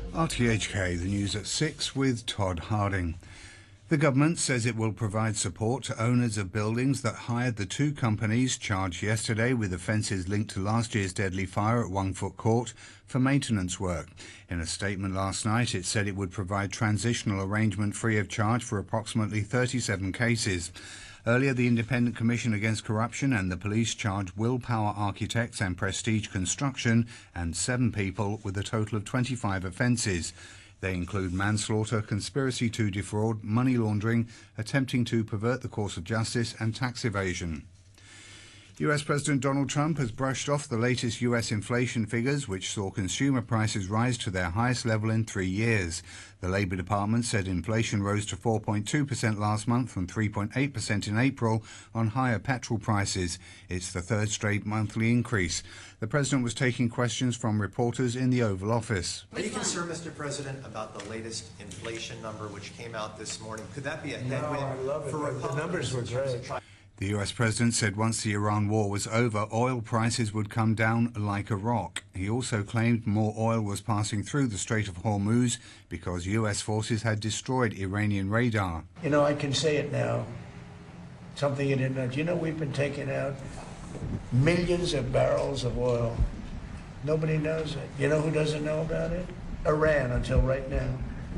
RTHK, the news at 6 with Todd Harding. The government says it will provide support to owners of buildings that hired the two companies charged yesterday with offences linked to last year's deadly fire at Wangfuk Court for maintenance work. In a statement last night, it said it would provide transitional arrangement free of charge for approximately 37 cases. Earlier, the Independent Commission Against Corruption and the police charged Willpower Architects and Prestige Construction and 7 people with a total of 25 offences. They include manslaughter, conspiracy to defraud, money laundering, attempting to pervert the course of justice and tax evasion. US President Donald Trump has brushed off the latest US inflation figures, which saw consumer prices rise to their highest level in 3 years. The Labour Department said inflation rose to 4.2% last month from 3.8% in April on higher petrol prices. It's the third straight monthly increase. The President was taking questions from reporters in the Oval Office. Are you concerned, Mr. President, about the latest inflation number which came out this morning? Could that be a headwind? No, I love it. For the numbers were great. The US President said once the Iran war was over, oil prices would come down like a rock. He also claimed more oil was passing through the Strait of Hormuz because US forces had destroyed Iranian radar. You know, I can say it now. Something you didn't know. Do you know we've been taking out millions of barrels of oil? Nobody knows it. You know who doesn't know about it? Iran, until right now.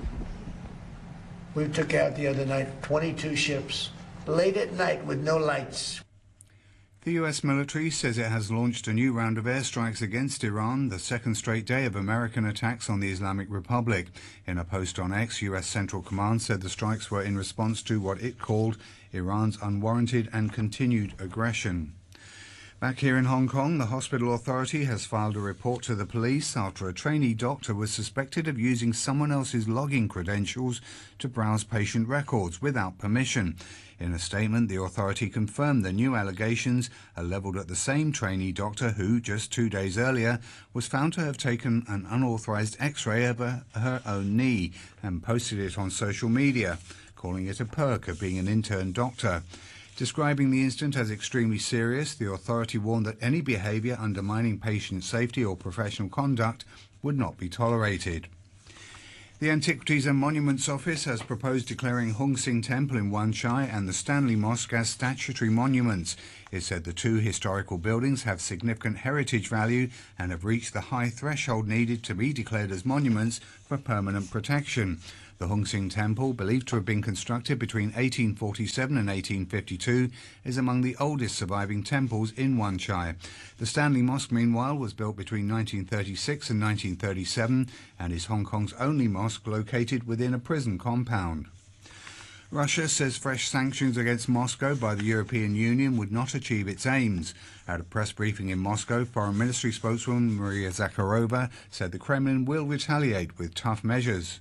We took out the other night 22 ships. Late at night with no lights. The US military says it has launched a new round of airstrikes against Iran, the second straight day of American attacks on the Islamic Republic. In a post on X, US Central Command said the strikes were in response to what it called Iran's unwarranted and continued aggression. Back here in Hong Kong, the hospital authority has filed a report to the police after a trainee doctor was suspected of using someone else's login credentials to browse patient records without permission. In a statement, the authority confirmed the new allegations are levelled at the same trainee doctor who, just 2 days earlier, was found to have taken an unauthorised X-ray of her own knee and posted it on social media, calling it a perk of being an intern doctor. Describing the incident as extremely serious, the authority warned that any behaviour undermining patient safety or professional conduct would not be tolerated. The Antiquities and Monuments Office has proposed declaring Hung Sing Temple in Wan Chai and the Stanley Mosque as statutory monuments. It said the two historical buildings have significant heritage value and have reached the high threshold needed to be declared as monuments for permanent protection. The Hung Sing Temple, believed to have been constructed between 1847 and 1852, is among the oldest surviving temples in Wan Chai. The Stanley Mosque, meanwhile, was built between 1936 and 1937 and is Hong Kong's only mosque located within a prison compound. Russia says fresh sanctions against Moscow by the European Union would not achieve its aims. At a press briefing in Moscow, Foreign Ministry spokeswoman Maria Zakharova said the Kremlin will retaliate with tough measures.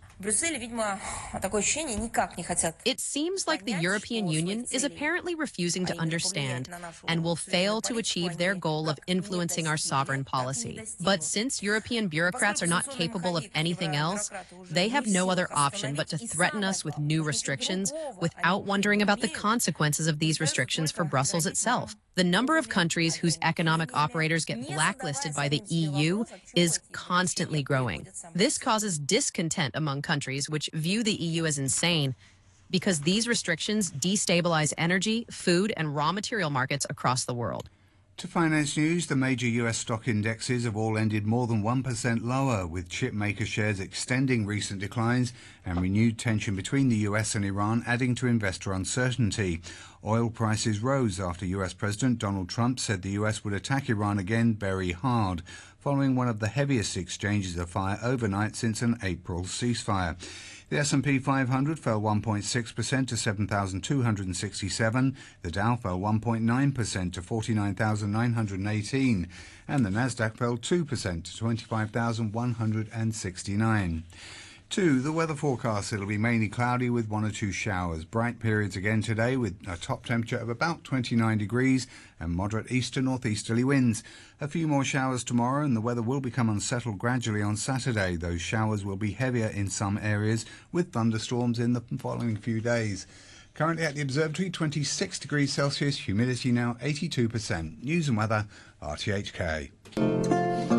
It seems like the European Union is apparently refusing to understand and will fail to achieve their goal of influencing our sovereign policy. But since European bureaucrats are not capable of anything else, they have no other option but to threaten us with new restrictions without wondering about the consequences of these restrictions for Brussels itself. The number of countries whose economic operators get blacklisted by the EU is constantly growing. This causes discontent among countries which view the EU as insane because these restrictions destabilize energy, food, and raw material markets across the world. To finance news, the major US stock indexes have all ended more than 1% lower, with chip maker shares extending recent declines and renewed tension between the US and Iran adding to investor uncertainty. Oil prices rose after US President Donald Trump said the US would attack Iran again very hard, following one of the heaviest exchanges of fire overnight since an April ceasefire. The S&P 500 fell 1.6% to 7,267. The Dow fell 1.9% to 49,918. And the Nasdaq fell 2% to 25,169. The weather forecast. It'll be mainly cloudy with 1 or 2 showers. Bright periods again today with a top temperature of about 29 degrees and moderate east to northeasterly winds. A few more showers tomorrow and the weather will become unsettled gradually on Saturday. Those showers will be heavier in some areas with thunderstorms in the following few days. Currently at the observatory, 26 degrees Celsius, humidity now 82%. News and weather, RTHK.